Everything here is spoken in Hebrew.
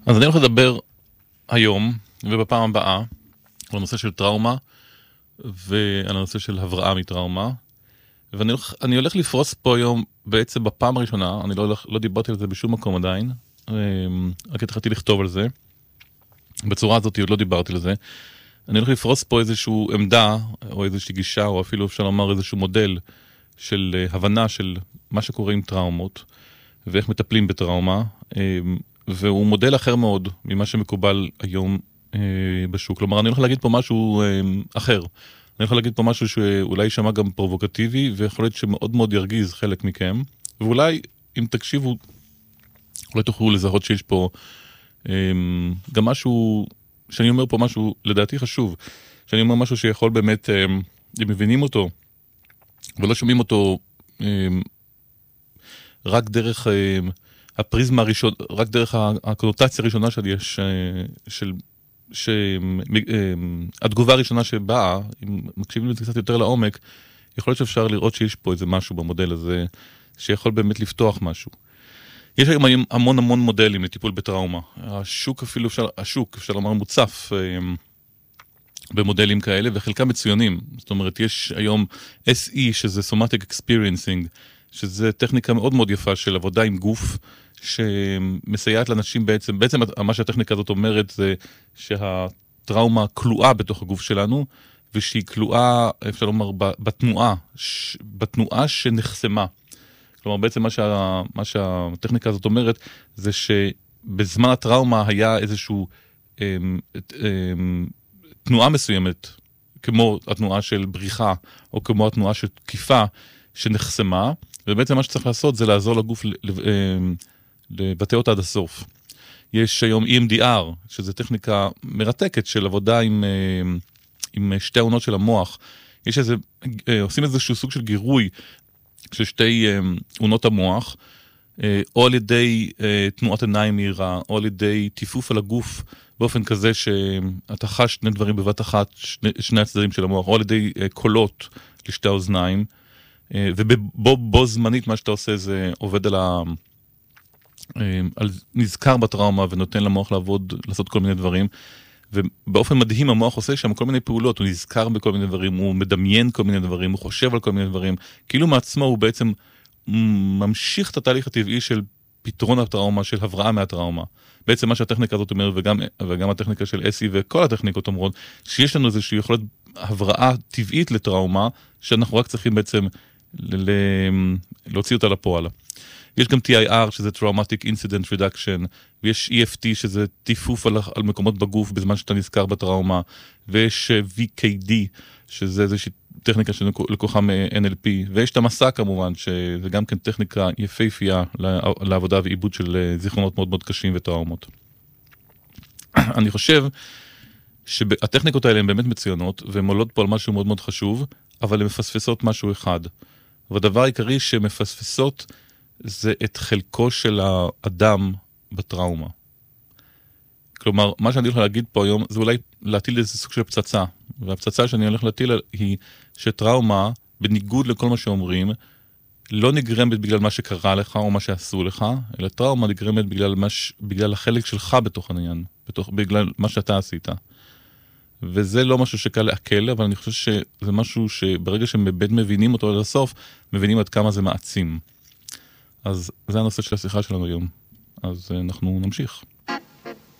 אז אני הולך לדבר היום ובפעם הבאה על הנושא של טראומה ועל הנושא של הבראה מטראומה, ואני הולך לפרוס פה היום בעצם בפעם הראשונה. אני לא דיברתי על זה בשום מקום עדיין, רק התחלתי לכתוב על זה בצורה הזאת, עוד לא דיברתי על זה. אני הולך לפרוס פה איזשהו עמדה או איזושהי גישה, או אפילו אפשר לומר איזשהו מודל של הבנה של מה שקורה עם טראומות ואיך מטפלים בטראומה, והוא מודל אחר מאוד ממה שמקובל היום בשוק. כלומר, אני הולך להגיד פה משהו אחר. אני הולך להגיד פה משהו שאולי יישמע גם פרובוקטיבי, ויכול להיות שמאוד מאוד ירגיז חלק מכם, ואולי אם תקשיבו, אולי תוכלו לזהות שיש פה גם משהו, שאני אומר פה משהו לדעתי חשוב, שאני אומר משהו שיכול באמת, אם מבינים אותו, ולא שומעים אותו רק דרך הפריזמה הראשונה, רק דרך הקונוטציה הראשונה שלי, התגובה הראשונה שבאה, אם מקשיבים לזה קצת יותר לעומק, יכול להיות שאפשר לראות שיש פה איזה משהו במודל הזה, שיכול באמת לפתוח משהו. יש היום המון המון מודלים לטיפול בטראומה. השוק אפילו, אפשר לומר, מוצף במודלים כאלה, וחלקם מצוינים. זאת אומרת, יש היום SE, שזה Somatic Experiencing, שזה טכניקה מאוד מאוד יפה של עבודה עם גוף, שמסייעת לאנשים בעצם מה שהטכניקה הזאת אומרת זה שהטראומה כלואה בתוך הגוף שלנו, ושהיא כלואה, אפשר לומר, בתנועה שנחסמה. כלומר, בעצם מה שהטכניקה הזאת אומרת, זה שבזמן הטראומה היה איזשהו תנועה מסוימת, כמו התנועה של בריחה, או כמו התנועה של תקיפה, שנחסמה, ובעצם מה שצריך לעשות זה לעזור לגוף לבטא אותה עד הסוף. יש היום EMDR, שזה טכניקה מרתקת של עבודה עם שתי העונות של המוח. עושים איזשהו סוג של גירוי של שתי עונות המוח, או על ידי תנועת עיניים מהירה, או על ידי טיפוף על הגוף, באופן כזה שאתה חש שני דברים בבת אחת, שני הצדדים של המוח, או על ידי קולות לשתי האוזניים, ובו זמנית מה שאתה עושה זה עובד נזכר בטראומה ונותן למוח לעשות כל מיני דברים, ובאופן מדהים המוח עושה שם כל מיני פעולות, הוא נזכר בכל מיני דברים, הוא מדמיין כל מיני דברים, הוא חושב על כל מיני דברים, כאילו מעצמו הוא בעצם ממשיך את התהליך הטבעי של פתרון הטראומה, של הבראה מהטראומה. בעצם מה שהטכניקה הזאת אומרת, וגם הטכניקה של SE וכל הטכניקות אומרות, שיש לנו איזושהי יכולת הבראה טבעית לטראומה, שאנחנו רק צריכים בעצם להוציא אותה לפועל. יש גם TIR, שזה Traumatic Incident Reduction, ויש EFT, שזה טיפוף על מקומות בגוף בזמן שאתה נזכר בטראומה, ויש VKD, שזה איזושהי טכניקה שלקוחה מ-NLP, ויש את המסע כמובן, שזה גם כן טכניקה יפהפייה לעבודה ועיבוד של זיכרונות מאוד מאוד קשים וטראומות. אני חושב שהטכניקות האלה הן באמת מצוינות, והן עולות פה על משהו מאוד מאוד חשוב, אבל הן מפספסות משהו אחד. והדבר העיקרי שמפספסות זה את חלקו של האדם בטראומה. כלומר, מה שאני הולך להגיד פה היום, זה אולי להטיל איזה סוג של פצצה. והפצצה שאני הולך להטיל היא שטראומה, בניגוד לכל מה שאומרים, לא נגרמת בגלל מה שקרה לך או מה שעשו לך, אלא טראומה נגרמת בגלל החלק שלך בתוך העניין, בגלל מה שאתה עשית. וזה לא משהו שקל לעכל, אבל אני חושב שזה משהו שברגע שבאמת מבינים אותו עד הסוף, מבינים עד כמה זה מעצים. אז זה הנושא של השיחה שלנו היום. אז אנחנו נמשיך.